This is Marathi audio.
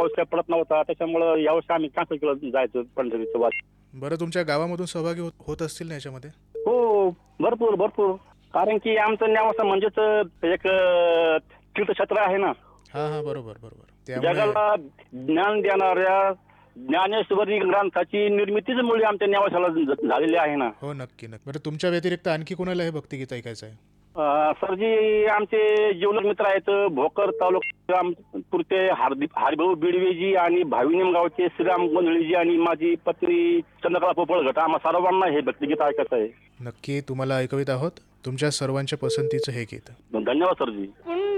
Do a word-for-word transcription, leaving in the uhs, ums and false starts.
पाऊस काय पडत नव्हता, त्याच्यामुळं यावर्षी आम्ही कॅन्सल केलं जायचं पंढरीचं वारी. बरं, तुमच्या गावामधून सहभागी होत होत असतील ना याच्यामध्ये? हो, भरपूर भरपूर. कारण की आमचं नेवासा म्हणजेच एक अ, तीर्थक्षेत्र आहे ना. हां हां, बरोबर बरोबर. त्यामुळे जगाला ज्ञान देणाऱ्या ज्ञानेश्वरी ग्रंथाची निर्मितीच मुळे आमच्या नेवासाला झ- झालेली आहे ना. हो, नक्की नक्की. बरं, तुमच्या व्यतिरिक्त आणखी कोणाला हे भक्तिगीत ऐकायचं आहे? अ, सरजी आमचे जीवलग मित्र आहेत भोकर तालुका आम- पुरते हार्दिक हरिभाऊ बिडवेजी आणि भाविनीम गावचे श्रीराम गोंधळीजी आणि माझी पत्नी चंद्रकला पोपळघट, आम्हा सर्वांना हे भक्तिगीत ऐकायचं आहे. नक्की तुम्हाला ऐकवित आहोत तुमच्या सर्वांच्या पसंतीचं हे गीत. धन्यवाद सरजी.